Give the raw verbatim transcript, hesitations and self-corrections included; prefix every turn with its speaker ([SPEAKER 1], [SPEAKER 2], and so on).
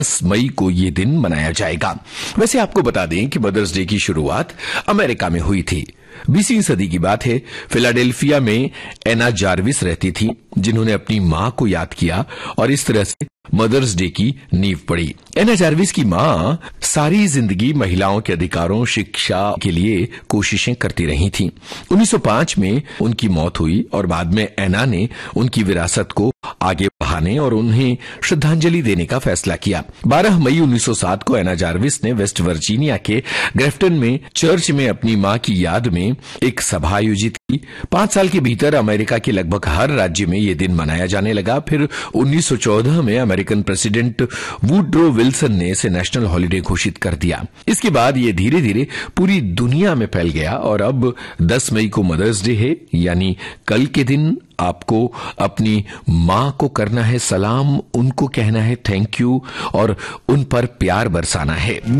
[SPEAKER 1] दस मई को ये दिन मनाया जाएगा। वैसे आपको बता दें कि मदर्स डे की शुरुआत अमेरिका में हुई थी। बीसवीं सदी की बात है, फिलाडेल्फिया में एना जार्विस रहती थी, जिन्होंने अपनी मां को याद किया और इस तरह से मदर्स डे की नींव पड़ी। एना जार्विस की मां सारी जिंदगी महिलाओं के अधिकारों, शिक्षा के लिए कोशिशें करती रही थीं। उन्नीस सौ पांच में उनकी मौत हुई और बाद में एना ने उनकी विरासत को आगे बढ़ाने और उन्हें श्रद्धांजलि देने का फैसला किया। बारह मई उन्नीस सौ सात को एना जार्विस ने वेस्ट वर्जीनिया के ग्रेफ्टन में चर्च में अपनी मां की याद में एक सभा आयोजित की। पांच साल के भीतर अमेरिका के लगभग हर राज्य में यह दिन मनाया जाने लगा। फिर उन्नीस सौ चौदह में अमेरिकन प्रेसिडेंट वुड्रो विल्सन ने इसे नेशनल हॉलिडे घोषित कर दिया। इसके बाद ये धीरे धीरे पूरी दुनिया में फैल गया और अब दस मई को मदर्स डे है, यानी कल के दिन आपको अपनी मां को करना है सलाम, उनको कहना है थैंक यू और उन पर प्यार बरसाना है।